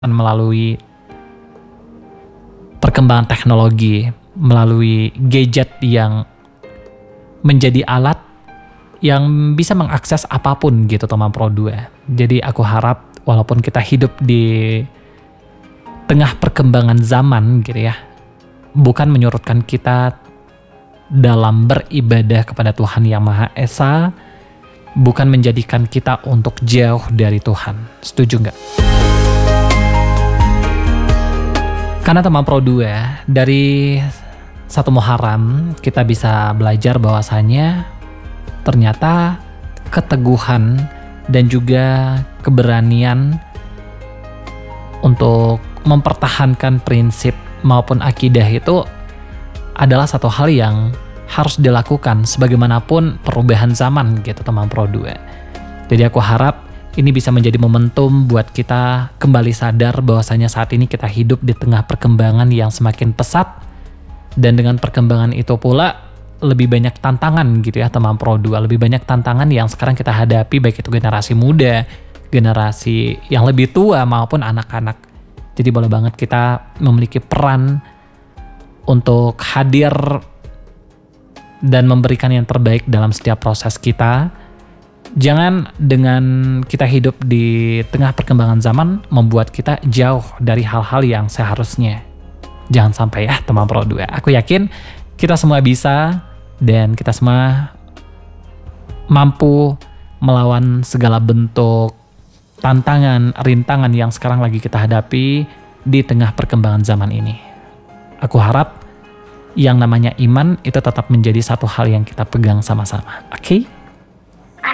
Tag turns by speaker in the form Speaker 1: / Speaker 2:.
Speaker 1: melalui perkembangan teknologi, melalui gadget yang menjadi alat yang bisa mengakses apapun gitu teman Pro 2. Jadi aku harap walaupun kita hidup di tengah perkembangan zaman gitu ya, bukan menyurutkan kita dalam beribadah kepada Tuhan Yang Maha Esa, bukan menjadikan kita untuk jauh dari Tuhan. Setuju nggak? Karena teman Pro 2, dari satu Muharram kita bisa belajar bahwasanya ternyata keteguhan dan juga keberanian untuk mempertahankan prinsip maupun akidah itu adalah satu hal yang harus dilakukan sebagaimanapun perubahan zaman gitu teman Pro 2. Jadi aku harap ini bisa menjadi momentum buat kita kembali sadar bahwasanya saat ini kita hidup di tengah perkembangan yang semakin pesat, dan dengan perkembangan itu pula lebih banyak tantangan gitu ya teman Pro 2, lebih banyak tantangan yang sekarang kita hadapi, baik itu generasi muda, generasi yang lebih tua maupun anak-anak. Jadi boleh banget kita memiliki peran untuk hadir dan memberikan yang terbaik dalam setiap proses kita. Jangan dengan kita hidup di tengah perkembangan zaman membuat kita jauh dari hal-hal yang seharusnya. Jangan sampai ya teman Pro 2. Aku yakin kita semua bisa dan kita semua mampu melawan segala bentuk tantangan, rintangan yang sekarang lagi kita hadapi di tengah perkembangan zaman ini. Aku harap yang namanya iman itu tetap menjadi satu hal yang kita pegang sama-sama. Oke?